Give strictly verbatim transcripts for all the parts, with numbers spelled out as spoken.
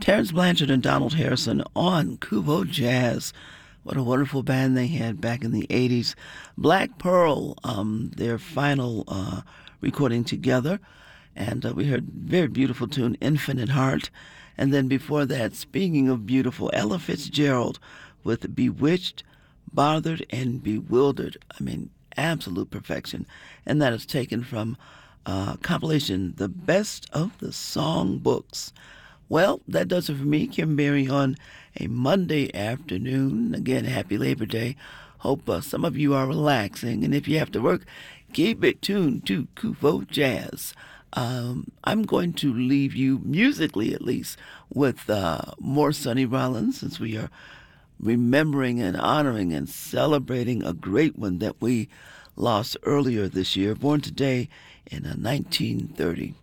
Terrence Blanchard and Donald Harrison on Kubo Jazz. What a wonderful band they had back in the eighties. Black Pearl, um, their final uh, recording together. And uh, we heard a very beautiful tune, Infinite Heart. And then before that, speaking of beautiful, Ella Fitzgerald with Bewitched, Bothered, and Bewildered. I mean, absolute perfection. And that is taken from uh, compilation, The Best of the Song Books. Well, that does it for me, Kim Berry, on a Monday afternoon. Again, happy Labor Day. Hope uh, some of you are relaxing. And if you have to work, keep it tuned to Kubo Jazz. Um, I'm going to leave you, musically at least, with uh, more Sonny Rollins, since we are remembering and honoring and celebrating a great one that we lost earlier this year, born today in uh, nineteen thirty.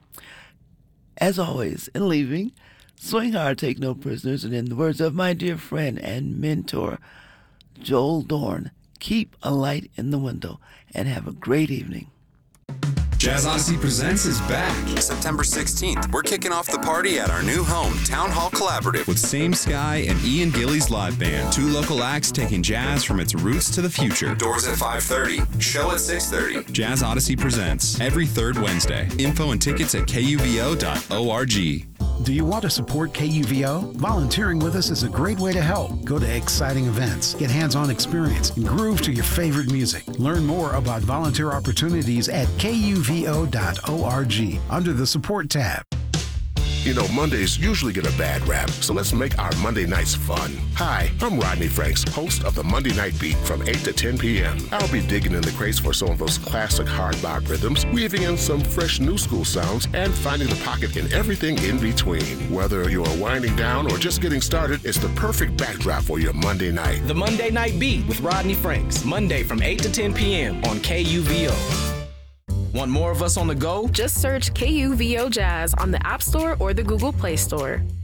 As always, in leaving, swing hard, take no prisoners, and in the words of my dear friend and mentor, Joel Dorn, keep a light in the window and have a great evening. Jazz Odyssey Presents is back. September sixteenth, we're kicking off the party at our new home, Town Hall Collaborative. With Same Sky and Ian Gillies Live Band. Two local acts taking jazz from its roots to the future. Doors at five thirty, show at six thirty. Jazz Odyssey Presents, every third Wednesday. Info and tickets at K U V O dot org. Do you want to support K U V O? Volunteering with us is a great way to help. Go to exciting events, get hands-on experience, and groove to your favorite music. Learn more about volunteer opportunities at K U V O dot org under the Support tab. You know, Mondays usually get a bad rap, so let's make our Monday nights fun. Hi, I'm Rodney Franks, host of the Monday Night Beat from eight to ten p.m. I'll be digging in the crates for some of those classic hard bop rhythms, weaving in some fresh new school sounds, and finding the pocket in everything in between. Whether you're winding down or just getting started, it's the perfect backdrop for your Monday night. The Monday Night Beat with Rodney Franks, Monday from eight to ten p.m. on K U V O. Want more of us on the go? Just search K U V O Jazz on the App Store or the Google Play Store.